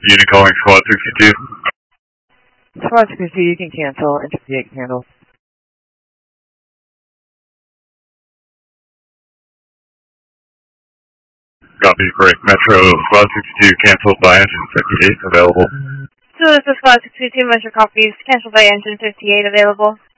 Unit calling Squad 62. Squad 62, you can cancel. Enter 58 can handle. Copy, correct. Metro Squad 62 canceled by engine 58 available. So this is Squad 62, Metro copies, canceled by engine 58 available.